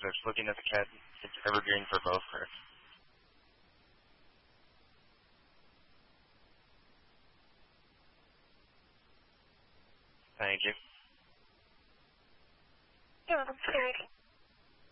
just looking at the cat. It's evergreen for both parts. Thank you. You're welcome.